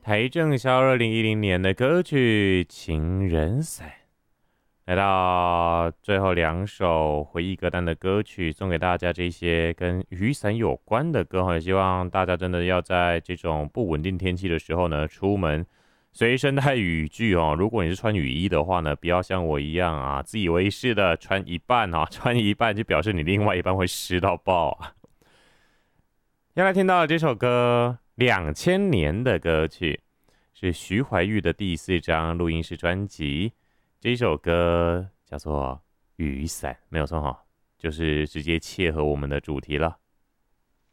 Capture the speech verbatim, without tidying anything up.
台正宵二零一零年的歌曲《情人伞》，来到最后两首回忆歌单的歌曲，送给大家这些跟雨伞有关的歌。也希望大家真的要在这种不稳定天气的时候呢，出门随身带雨具哦。如果你是穿雨衣的话呢，不要像我一样啊，自以为是的穿一半啊，穿一半就表示你另外一半会湿到爆啊。要来听到的这首歌，两千年的歌曲，是徐怀钰的第四张录音室专辑。这一首歌叫做《雨伞》，没有错哈，就是直接切合我们的主题了。